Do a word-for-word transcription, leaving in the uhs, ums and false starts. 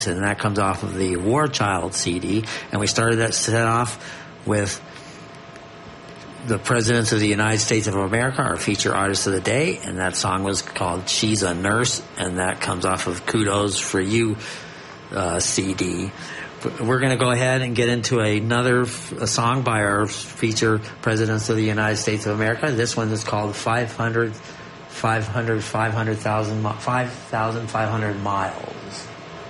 and that comes off of the War Child C D. And we started that set off with the Presidents of the United States of America, our feature artist of the day, and that song was called She's a Nurse, and that comes off of Kudos for You uh, C D. We're going to go ahead and get into another f- a song by our feature Presidents of the United States of America. This one is called five hundred, five hundred, five hundred thousand, five thousand five hundred miles.